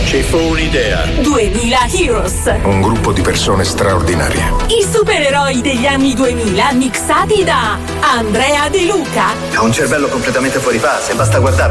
Ci fu un'idea. 2000 Heroes. Un gruppo di persone straordinarie. I supereroi degli anni 2000 mixati da Andrea De Luca. Ha un cervello completamente fuori fase, basta guardare.